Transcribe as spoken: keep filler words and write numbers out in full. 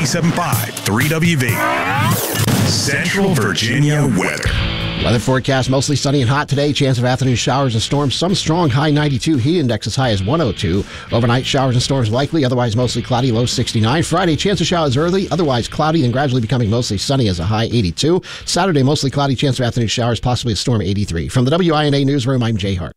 ninety-seven point five, three W V. Central Virginia weather. Weather forecast, mostly sunny and hot today. Chance of afternoon showers and storms. Some strong, high ninety-two. Heat index as high as one oh two. Overnight showers and storms likely. Otherwise mostly cloudy, low sixty-nine. Friday, chance of showers early. Otherwise cloudy, then gradually becoming mostly sunny as a high eighty-two. Saturday, mostly cloudy. Chance of afternoon showers, possibly a storm, eighty-three. From the W I N A Newsroom, I'm Jay Hart.